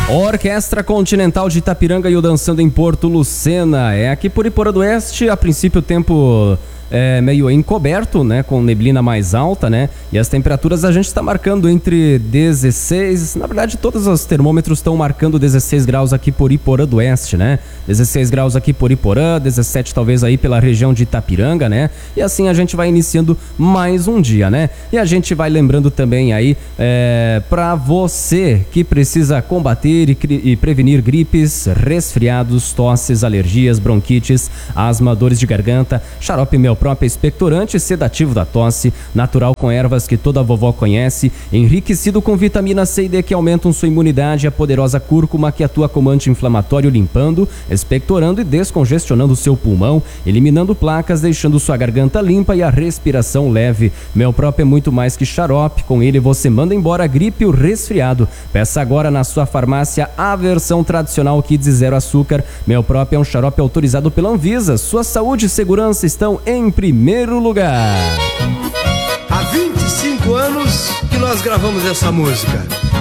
Orquestra Continental de Itapiranga e o Dançando em Porto Lucena. É aqui por Iporã do Oeste, a princípio o tempo é meio encoberto, né, com neblina mais alta, né, e as temperaturas a gente está marcando entre 16, na verdade todos os termômetros estão marcando 16 graus aqui por Iporã do Oeste, né, 16 graus aqui por Iporã, 17 talvez aí pela região de Itapiranga, né, e assim a gente vai iniciando mais um dia, né, e a gente vai lembrando também aí para você que precisa combater e prevenir gripes, resfriados, tosses, alergias, bronquites, asma, dores de garganta, xarope Melpróprio expectorante sedativo da tosse, natural com ervas que toda vovó conhece, enriquecido com vitamina C e D que aumentam sua imunidade, a poderosa cúrcuma que atua como anti-inflamatório limpando, expectorando e descongestionando seu pulmão, eliminando placas, deixando sua garganta limpa e a respiração leve. Melpróprio é muito mais que xarope, com ele você manda embora a gripe e o resfriado. Peça agora na sua farmácia a versão tradicional Kids zero açúcar. Melpróprio é um xarope autorizado pela Anvisa. Sua saúde e segurança estão em primeiro lugar. Há 25 anos que nós gravamos essa música.